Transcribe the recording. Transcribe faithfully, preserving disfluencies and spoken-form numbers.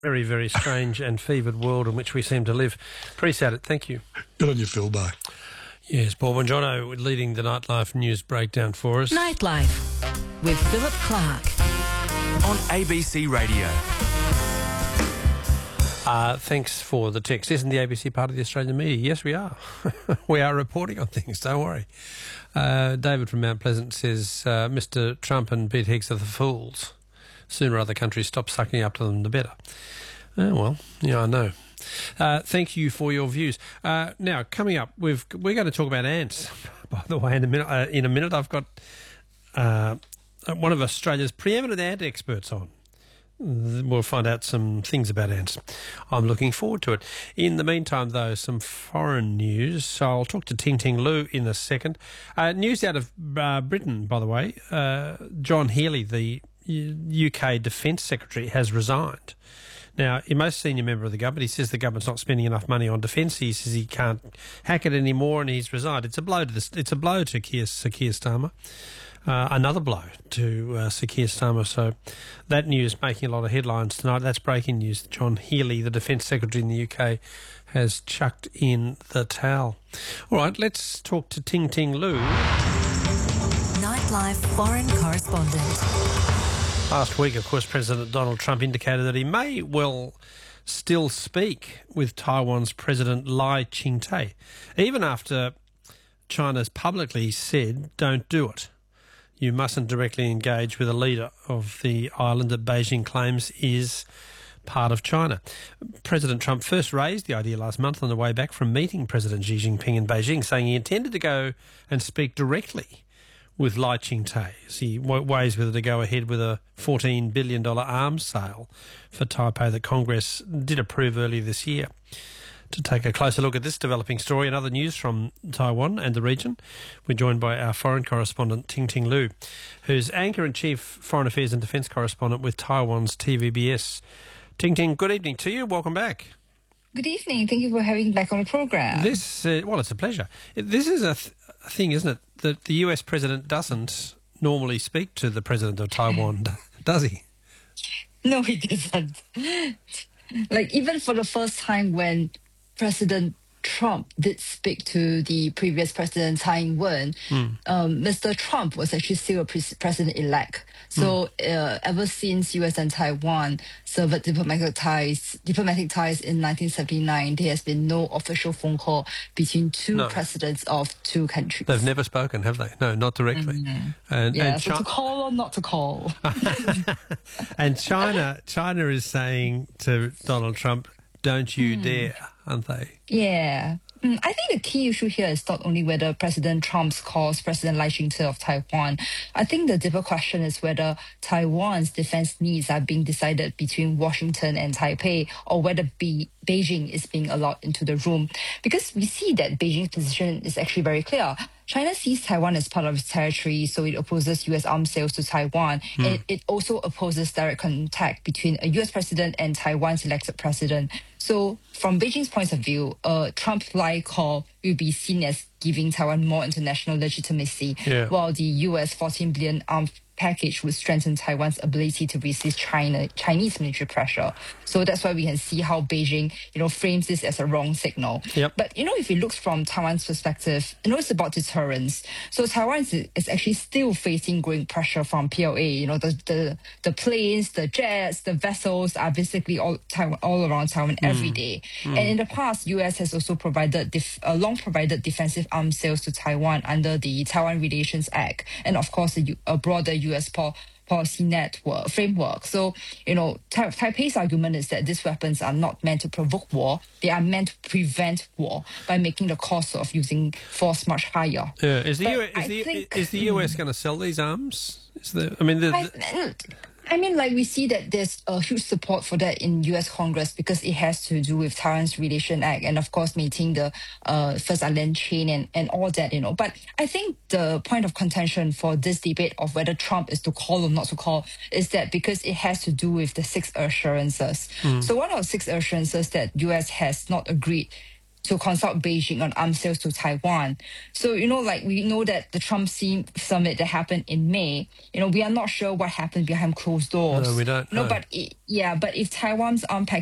Very, very strange and fevered world in which we seem to live. Appreciate it. Thank you. Good on you, Phil. Bye. Yes, Paul Bongiorno leading the Nightlife news breakdown for us. Nightlife with Philip Clark on A B C Radio. Uh, thanks for the text. Isn't the A B C part of the Australian media? Yes, we are. We are reporting on things, don't worry. Uh, David from Mount Pleasant says, uh, Mister Trump and Pete Higgs are the fools. Sooner other countries stop sucking up to them, the better. Oh, well, yeah, I know. Uh, thank you for your views. Uh, now, coming up, we've, we're going to talk about ants. By the way, in a minute, uh, in a minute I've got uh, one of Australia's preeminent ant experts on. We'll find out some things about ants. I'm looking forward to it. In the meantime, though, some foreign news. So I'll talk to Ting Ting Lu in a second. Uh, news out of uh, Britain, by the way. Uh, John Healey, the U K Defence Secretary, has resigned. Now, a most senior member of the government, he says the government's not spending enough money on defence. He says he can't hack it anymore, and he's resigned. It's a blow to this. It's a blow to Keir, Sir Keir Starmer. Uh, another blow to uh, Sir Keir Starmer. So that news making a lot of headlines tonight. That's breaking news. John Healey, the Defence Secretary in the U K, has chucked in the towel. All right, let's talk to Ting Ting Lu. Nightlife foreign correspondent. Last week, of course, President Donald Trump indicated that he may well still speak with Taiwan's President Lai Ching-te, even after China's publicly said, don't do it. You mustn't directly engage with a leader of the island that Beijing claims is part of China. President Trump first raised the idea last month on the way back from meeting President Xi Jinping in Beijing, saying he intended to go and speak directly with Lai Ching-te as he weighs whether to go ahead with a fourteen billion dollars arms sale for Taipei that Congress did approve earlier this year. To take a closer look at this developing story and other news from Taiwan and the region, we're joined by our foreign correspondent, Ting Ting Lu, who's Anchor-in-Chief Foreign Affairs and Defence Correspondent with Taiwan's T V B S. Ting Ting, good evening to you. Welcome back. Good evening. Thank you for having me back on the programme. This, uh, well, it's a pleasure. This is a, th- a thing, isn't it, that the U S President doesn't normally speak to the President of Taiwan, does he? No, he doesn't. Like, even for the first time when President Trump did speak to the previous President Tsai Ing-wen, mm. um, Mister Trump was actually still a pre- president-elect. So mm. uh, ever since U S and Taiwan severed diplomatic ties, diplomatic ties in nineteen seventy-nine, there has been no official phone call between two no. presidents of two countries. They've never spoken, have they? No, not directly. Mm-hmm. And, yeah, and so Chi- to call or not to call. And China, China is saying to Donald Trump, don't you mm. dare, aren't they? Yeah. Mm, I think the key issue here is not only whether President Trump calls President Lai Ching-te of Taiwan. I think the deeper question is whether Taiwan's defense needs are being decided between Washington and Taipei, or whether Be- Beijing is being allowed into the room. Because we see that Beijing's position is actually very clear. China sees Taiwan as part of its territory, so it opposes U S arms sales to Taiwan. Mm. And it also opposes direct contact between a U S president and Taiwan's elected president. So from Beijing's point of view, a Trump-like call will be seen as giving Taiwan more international legitimacy, yeah. while the U S fourteen billion arms package would strengthen Taiwan's ability to resist China Chinese military pressure. So that's why we can see how Beijing, you know, frames this as a wrong signal. Yep. But, you know, if it looks from Taiwan's perspective, you know, it's about deterrence. So Taiwan is, is actually still facing growing pressure from P L A. You know, the the, the planes, the jets, the vessels are basically all Taiwan, all around Taiwan mm. every day. Mm. And in the past, U S has also provided def, uh, long provided defensive arms sales to Taiwan under the Taiwan Relations Act, and of course a, a broader U S po- policy network framework. So, you know, Ta- Taipei's argument is that these weapons are not meant to provoke war; they are meant to prevent war by making the cost of using force much higher. Yeah, is the U S, is, I the, think, is the U S going to sell these arms? Is the I mean, the, the... I, I mean, like, we see that there's a huge support for that in U S Congress because it has to do with Taiwan's Relation Act and, of course, meeting the uh, First Island chain and, and all that, you know. But I think the point of contention for this debate of whether Trump is to call or not to call is that because it has to do with the six assurances. Mm. So one of the six assurances that U S has not agreed to consult Beijing on arms sales to Taiwan. So, you know, like we know that the Trump summit that happened in May, you know, we are not sure what happened behind closed doors. No, we don't No, know. but it, yeah, but if Taiwan's arm package